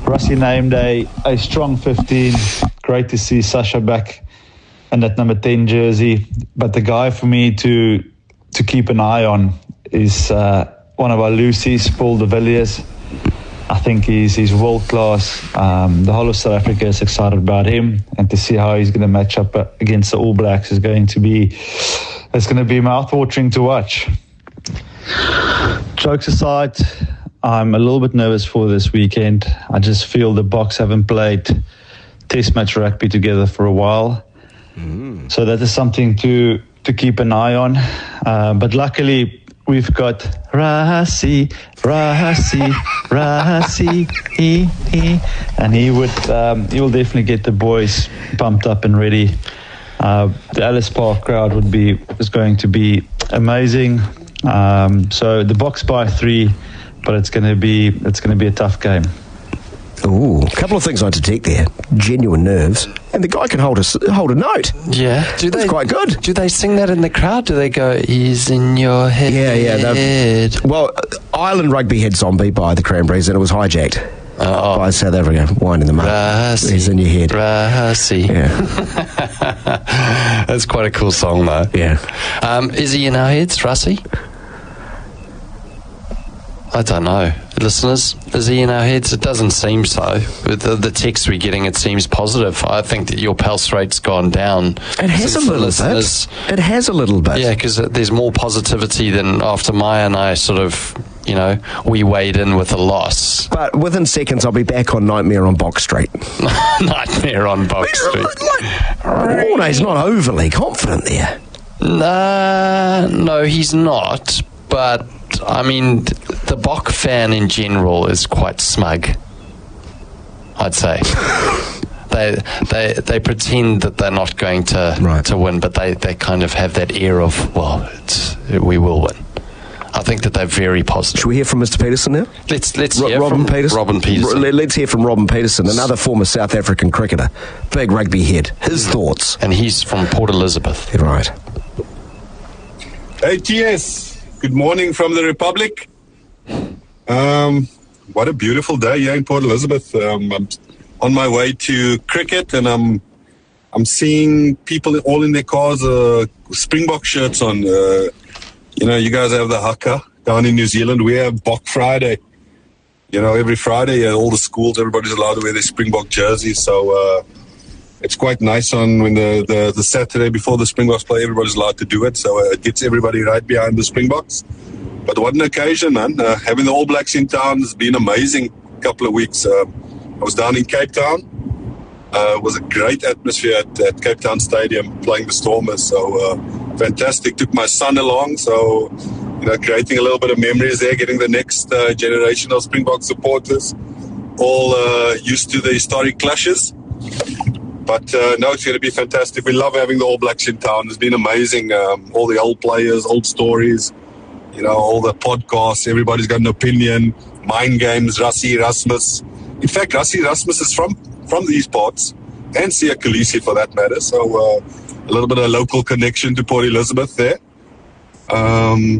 Rusty named a strong 15. Great to see Sasha back in that number 10 jersey. But the guy for me to keep an eye on is one of our Lucy's, Paul de Villiers. I think he's world class. The whole of South Africa is excited about him, and to see how he's going to match up against the All Blacks is going to be mouth-watering to watch. Jokes aside, I'm a little bit nervous for this weekend. I just feel the Boks haven't played Test match rugby together for a while, so that is something to keep an eye on. But luckily, we've got Rassie, and he will definitely get the boys pumped up and ready. The Ellis Park crowd is going to be amazing. So the Boks by 3, but it's going to be a tough game. Ooh, a couple of things I detect there. Genuine nerves. And the guy can hold a note. Yeah. That's quite good. Do they sing that in the crowd? Do they go, he's in your head? Yeah. Well, Ireland Rugby had Zombie by the Cranberries, and it was hijacked by South Africa. Wine in the mud. He's in your head. Rassie. Yeah. That's quite a cool song, though. Yeah. Is he in our heads, Rassie? I don't know. Listeners, is he in our heads? It doesn't seem so. With the text we're getting, it seems positive. I think that your pulse rate's gone down. It has a little bit. It has a little bit. Yeah, because there's more positivity than after Maya and I sort of, we weighed in with a loss. But within seconds, I'll be back on Nightmare on Box Street. Nightmare on Box Street. He's not overly confident there. No, he's not. But I mean, the Bok fan in general is quite smug, I'd say. They pretend that they're not going to win, but they kind of have that air of, we will win. I think that they're very positive. Should we hear from Mr. Peterson now? Let's hear from Robin Peterson. Let's hear from Robin Peterson, another former South African cricketer, big rugby head. His thoughts. And he's from Port Elizabeth. Right. Hey, TS. Good morning from the Republic. What a beautiful day here in Port Elizabeth. I'm on my way to cricket, and I'm seeing people all in their cars, Springbok shirts on. You guys have the haka down in New Zealand. We have Bok Friday. Every Friday, all the schools, everybody's allowed to wear their Springbok jerseys. So it's quite nice when the Saturday before the Springboks play, everybody's allowed to do it. So it gets everybody right behind the Springboks. But what an occasion, man. Having the All Blacks in town has been amazing couple of weeks. I was down in Cape Town. It was a great atmosphere at Cape Town Stadium playing the Stormers. So fantastic. Took my son along. So, creating a little bit of memories there, getting the next generation of Springbok supporters all used to the historic clashes. But no, it's going to be fantastic. We love having the All Blacks in town. It's been amazing. All the old players, old stories, all the podcasts. Everybody's got an opinion. Mind games, Rassie Erasmus. In fact, Rassie Erasmus is from these parts, and Siya Kolisi for that matter. So a little bit of local connection to Port Elizabeth there. I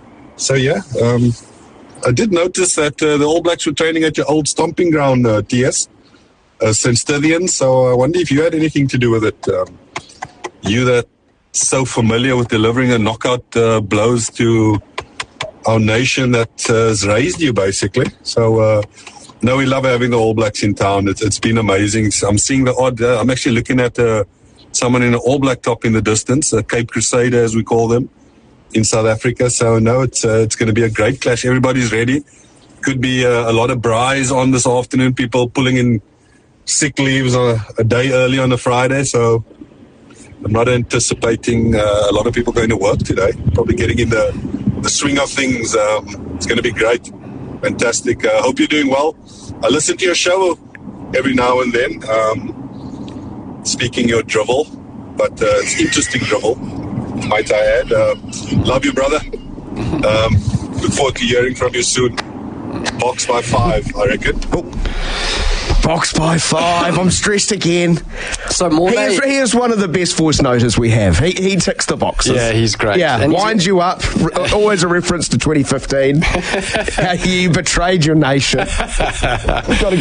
did notice that the All Blacks were training at your old stomping ground, TS. St. Stithian, so I wonder if you had anything to do with it. You that so familiar with delivering the knockout blows to our nation that has raised you, basically. So, no, we love having the All Blacks in town. It's been amazing. I'm seeing the odd... I'm actually looking at someone in an All Black top in the distance, a Cape Crusader, as we call them, in South Africa. So, no, it's going to be a great clash. Everybody's ready. Could be a lot of braais on this afternoon, people pulling in sick leaves on a day early on a Friday, so I'm not anticipating a lot of people going to work today. Probably getting in the swing of things. It's going to be great. Fantastic. Hope you're doing well. I listen to your show every now and then, speaking your drivel, but it's interesting drivel, might I add. Love you, brother. Look forward to hearing from you soon. Boks by 5, I reckon. Boks by 5. I'm stressed again. So here's one of the best voice noters we have. He ticks the boxes. Yeah, he's great. Yeah, and winds you up. Always a reference to 2015. How you betrayed your nation. We've got to